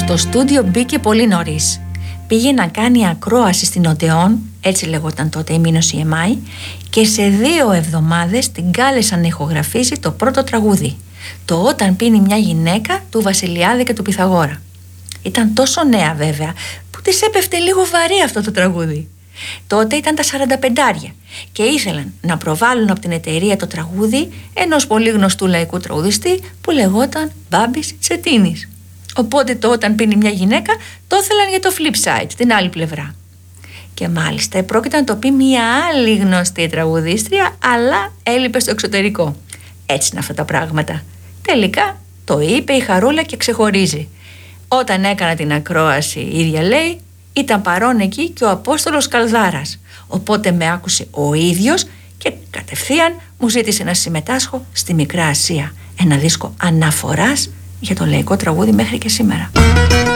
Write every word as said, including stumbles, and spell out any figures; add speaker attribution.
Speaker 1: Στο στούντιο μπήκε πολύ νωρίς. Πήγε να κάνει ακρόαση στην Οδεόν, έτσι λεγόταν τότε η Μήνος ι εμ άι, και σε δύο εβδομάδες την κάλεσαν να ηχογραφήσει το πρώτο τραγούδι, το «Όταν πίνει μια γυναίκα» του Βασιλιάδη και του Πυθαγόρα. Ήταν τόσο νέα βέβαια που της έπεφτε λίγο βαρύ αυτό το τραγούδι. Τότε ήταν τα σαρανταπεντάρια και ήθελαν να προβάλλουν από την εταιρεία το τραγούδι ενός πολύ γνωστού λαϊκού τραγουδιστή που λεγόταν Μπάμπης Τσετίνης. Οπότε το «Όταν πίνει μια γυναίκα» το ήθελαν για το flip side, την άλλη πλευρά. Και μάλιστα πρόκειται να το πει μια άλλη γνωστή τραγουδίστρια, αλλά έλειπε στο εξωτερικό. Έτσι είναι αυτά τα πράγματα. Τελικά το είπε η Χαρούλα και ξεχωρίζει. Όταν έκανα την ακρόαση, η ίδια λέει, ήταν παρόν εκεί και ο Απόστολος Καλδάρας. Οπότε με άκουσε ο ίδιος και κατευθείαν μου ζήτησε να συμμετάσχω στη Μικρά Ασία. Ένα δίσκο αναφοράς για το λαϊκό τραγούδι μέχρι και σήμερα.